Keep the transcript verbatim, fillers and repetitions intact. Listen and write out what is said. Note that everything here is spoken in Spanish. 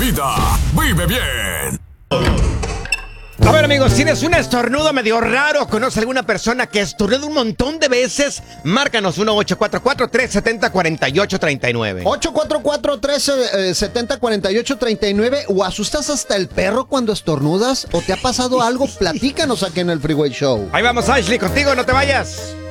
vida. Vive bien. A ver, amigos, ¿tienes un estornudo medio raro? ¿Conoces alguna persona que estornuda un montón de veces? Márcanos uno ocho cuatro cuatro, tres siete cero, cuatro ocho tres nueve. ocho cuatro cuatro, tres siete cero, cuatro ocho tres nueve. ¿O asustas hasta el perro cuando estornudas? ¿O te ha pasado algo? Platícanos aquí en el Freeway Show. Ahí vamos, Ashley, contigo, no te vayas.